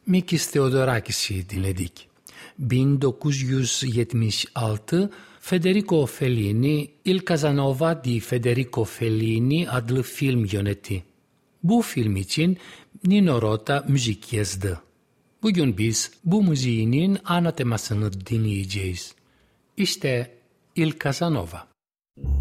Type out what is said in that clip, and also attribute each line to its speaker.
Speaker 1: Mikis Theodorakis'i dinledik. 1976 Federico Fellini Il Casanova di Federico Fellini adlı film yönetti. Bu film için Nino Rota müzik yazdı. Bugün biz bu müziğinin ana temasını dinleyeceğiz. İşte Il Casanova.